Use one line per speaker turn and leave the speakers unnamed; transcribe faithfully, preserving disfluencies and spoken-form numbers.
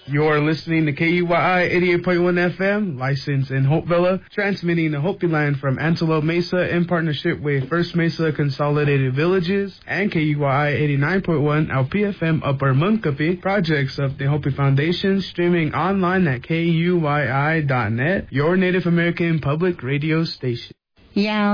You're listening to K U Y I eighty-eight point one F M, licensed in Hopevilla, transmitting the Hopi Line from Antelope Mesa in partnership with First Mesa Consolidated Villages and K U Y I eighty-nine point one L P F M Upper Munkapi, projects of the Hopi Foundation, streaming online at K U Y I dot net, your Native American public radio station.
Yeah.